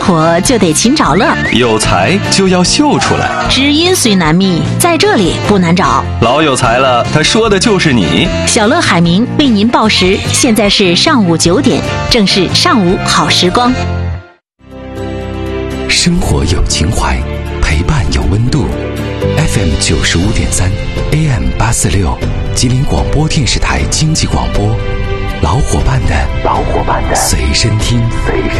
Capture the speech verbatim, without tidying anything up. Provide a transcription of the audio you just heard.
活就得勤找乐， 有才就要秀出来。 知音虽难觅，在这里不难找。 老有才了，他说的就是你。 小乐海明为您报时，现在是上午九点，正是上午好时光。 生活有情怀，陪伴有温度。F M 九十五点三 ，A M 八四六，吉林广播电视台经济广播，老伙伴的老伙伴的随身听。随身